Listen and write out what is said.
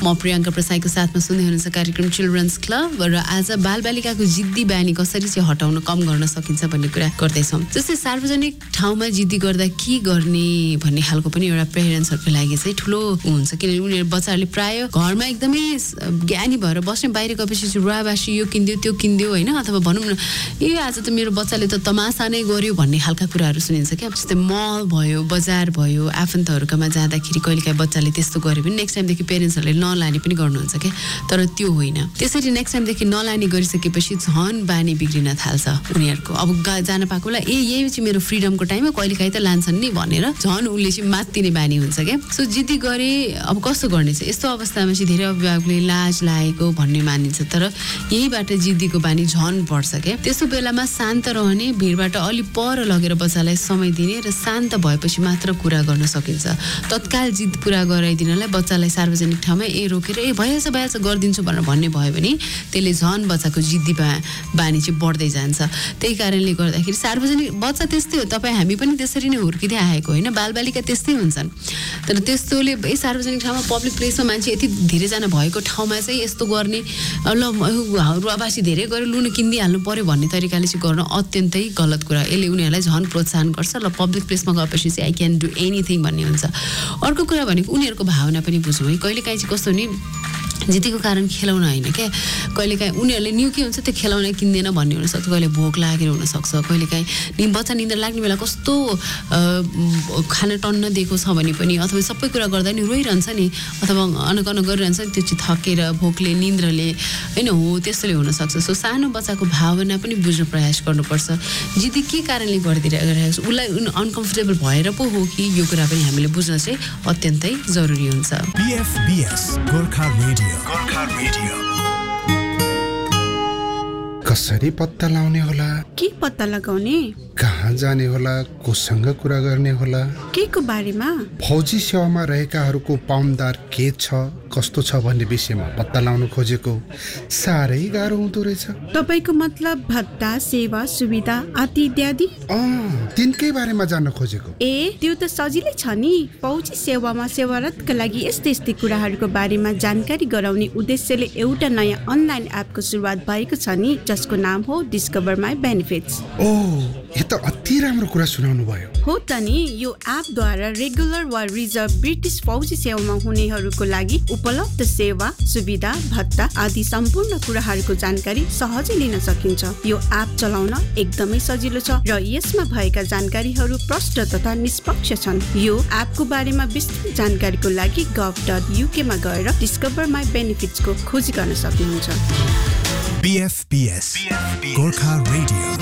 म प्रियङ्का प्रसाईको साथमा सुन्दै हुनुहुन्छ कार्यक्रम चिल्ड्रन्स क्लब र आज बालबालिकाको जिद्दी बानी कसरी चाहिँ हटाउन कम गर्न सकिन्छ भन्ने कुरा गर्दैछौँ। जस्तै सार्वजनिक ठाउँमा जिद्दी गर्दा के गर्ने भन्ने खालको पनि एउटा पेरेन्ट्सहरूको लागि चाहिँ ठुलो हुन्छ, किनभने उनीहरू बच्चाहरूले प्राय घरमा एकदमै ज्ञानी भएर बस्ने, बाहिर गएपछि रुवाबासी यो किनिदियो त्यो किनिदियो होइन, अथवा भनौँ न ए आज त मेरो बच्चाले त तमासा नै गर्यो भन्ने खालका कुराहरू सुनिन्छ क्या। जस्तै मल भयो, बजार भयो, आफन्तहरूकोमा जाँदाखेरि कहिलेकाहीँ बच्चाले त्यस्तो गर्यो भने नेक्स्ट टाइमदेखि पेरेन्ट्सहरूले नलाने पनि गर्नुहुन्छ क्या। तर त्यो होइन, त्यसरी नेक्स्ट टाइमदेखि नलाने गरिसकेपछि झन् बानी बिग्रिन थाल्छ उनीहरूको। अब जान पाएकोलाई यही चाहिँ मेरो फ्रिडमको टाइममा कहिलेकाहीँ त लान्छन् नि भनेर झन् उसले चाहिँ मात्तिने बानी हुन्छ क्या। सो जिद्दी गरे अब कस्तो गर्ने छ, यस्तो अवस्थामा चाहिँ धेरै अभिभावकले लाज लागेको भन्ने मानिन्छ, तर यहीबाट जिद्दीको बानी झन् बढ्छ क्या। त्यस्तो बेलामा शान्त रहने, भिडबाट अलि पर लगेर बच्चालाई समय दिने र शान्त भएपछि मात्र कुरा गर्न सकिन्छ। तत्काल जिद पुरा गराइदिनलाई बच्चालाई सार्वजनिक ठाउँमा रोकेर भइहाल्छ गरिदिन्छु भनेर भन्ने भयो भने त्यसले झन् बच्चाको जिद्दी बानी चाहिँ बढ्दै जान्छ। त्यही कारणले गर्दाखेरि सार्वजनिक बच्चा त्यस्तै हो, तपाईँ हामी पनि त्यसरी नै हुर्किँदै आएको होइन, बालबालिका त्यस्तै हुन्छन्। तर त्यस्तोले सार्वजनिक ठाउँमा पब्लिक प्लेसमा मान्छे यति धेरैजना भएको ठाउँमा चाहिँ यस्तो गर्ने, ल रुवाबासी धेरै गरेर लुन किनिदिइहाल्नु पर्यो भन्ने तरिकाले चाहिँ गर्न अत्यन्तै गलत कुरा। यसले उनीहरूलाई झन् प्रोत्साहन गर्छ, ल पब्लिक प्लेसमा गएपछि चाहिँ आई क्यान डु एनिथिङ भन्ने हुन्छ। अर्को कुरा भनेको उनीहरूको भावना पनि बुझौँ है। कहिलेकाहीँ चाहिँ कस्तो नि जिद्दीको कारण खेलाउन होइन क्या, कहिलेकाहीँ उनीहरूले न्यू के हुन्छ त्यो खेलाउन किन्दैन भन्ने हुनसक्छ, कहिले भोक लागेर हुनसक्छ, कहिलेकाहीँ बच्चा निन्द्रा लाग्ने बेला कस्तो खाना टन्न दिएको छ भने पनि, अथवा सबै कुरा गर्दा नि रोइरहन्छ नि, अथवा अनकन गरिरहन्छ नि, त्यो चाहिँ थकेर भोकले निन्द्राले होइन हो त्यस्तोले हुनसक्छ। सो सानो बच्चाको भावना पनि बुझ्न प्रयास गर्नुपर्छ। जिद्दी के कारणले गरिदिरहेको छ, उसलाई अनकम्फर्टेबल भएर पो हो कि, यो कुरा पनि हामीले बुझ्न चाहिँ अत्यन्तै जरुरी हुन्छ। गोर्खा रेडियो। कसरी पत्ता लाउने होला, के पत्ता लगाउने, कहाँ जाने होला, कोसँग कुरा गर्ने होला, के को बारेमा, फौजी सेवामा रहेकाहरूको पाउन्दार के छ कस्तो छ भन्ने विषयमा पत्ता लाउन खोजेको साह्रै गाह्रो हुँदो रहेछ। तपाईको मतलब भत्ता, सेवा, सुविधा आदि इत्यादि? तिनकै बारेमा जान्न खोजेको। त्यो त सजिलै छ नि। फौजी सेवामा सेवारतका लागि यस्तै कुराहरूको बारेमा जानकारी गराउने उद्देश्यले एउटा नयाँ अनलाइन एपको सुरुवात भएको छ नि, जसको नाम हो डिस्कभर माई बेनिफिट्स। यो त अति राम्रो कुरा सुनाउनु भयो। हो त नि, यो एपद्वारा रेगुलर वा रिजर्भ ब्रिटिस फौजी सेवामा हुनेहरूको लागि उपलब्ध सेवा, सुविधा, भत्ता आदि सम्पूर्ण कुराहरूको जानकारी सहजै लिन सकिन्छ। यो एप चलाउन एकदमै सजिलो छ र यसमा भएका जानकारीहरू प्रष्ट तथा निष्पक्ष छन्। यो एपको बारेमा विस्तृत जानकारीको लागि gov.uk मा गएर डिस्कभर माई बेनिफिट्स को खोजी गर्न सक्नुहुन्छ। BFBS Gorkha Radio